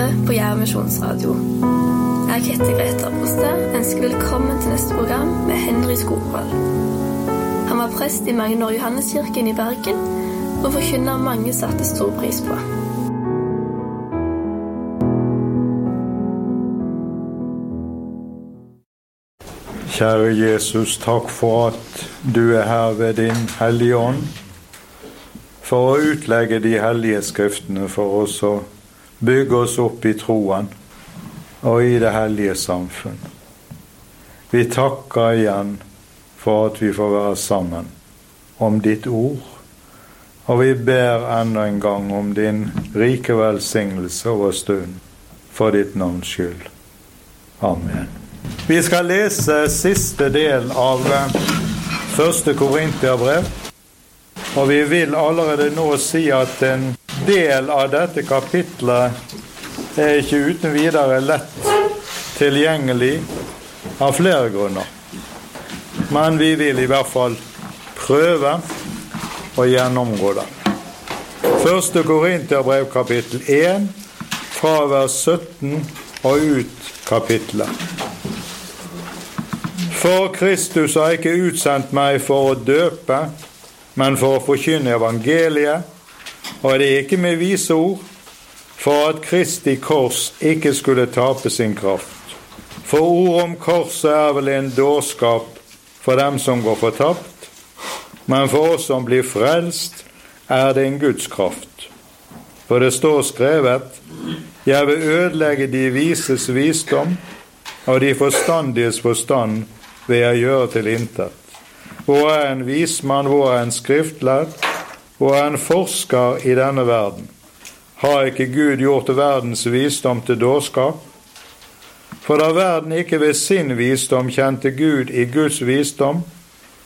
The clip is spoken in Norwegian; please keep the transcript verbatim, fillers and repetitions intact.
på Jerv Misjonsradio. Jeg heter Greta Proste, ønsker velkommen til neste program med Henry Skogvold. Han var prest i mange år i Johanneskirken i Bergen, og forkynner mange satte stor pris på. Kjære Jesus, takk for at du er her ved din hellige ånd, for å utlegge de hellige skriftene for oss og bygge oss opp i troen og i det hellige samfunn. Vi takker igjen for at vi får være sammen om ditt ord, og vi ber enda en gang om din rike velsignelse over stunden for ditt navns skyld. Amen. Vi skal lese siste del av første Korinterbrev, og vi vil allerede nå si at en del av dette kapitlet er ikke uten videre lett tilgjengelig av flere grunner. Men vi vil i hvert fall prøve å gjennomgå det. Første Korinterbrev kapittel én, fra vers sytten og ut kapitlet. For Kristus har ikke utsendt meg for å døpe, men for å forkynne evangeliet, og det er ikke med vise ord, for at Kristi kors ikke skulle tape sin kraft. For ord om korset er vel en dårskap for dem som går fortapt, men for oss som blir frelst er det en Guds kraft. For det står skrevet, jeg vil ødelegge de vises visdom, og de forstandiges forstand vil jeg gjøre til intet. Hvor er en vismann, hvor er en skriftlærd, hvor er en forsker i denne verden? Har ikke Gud gjort verdens visdom til dårskap? For da verden ikke ved sin visdom kjente Gud i Guds visdom,